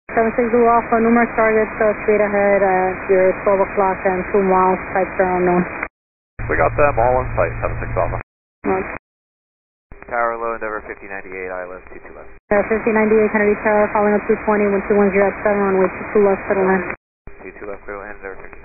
76 Blue Alpha, numerous targets straight ahead at your 12 o'clock and 2 miles, types are unknown. We got them all in sight, 76 Alpha. Tower low, Endeavor 5098, ILS 22 left. 5098, Kennedy Tower, following up 220, 1210 at 7, runway 22 left, settle in. 22 left, clear land, Endeavor 50.